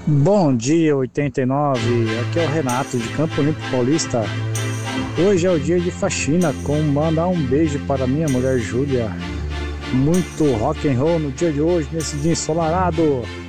Bom dia, 89. Aqui é o Renato de Campo Limpo Paulista. Hoje é o dia de faxina, com mandar um beijo para minha mulher Júlia. Muito rock and roll no dia de hoje, nesse dia ensolarado.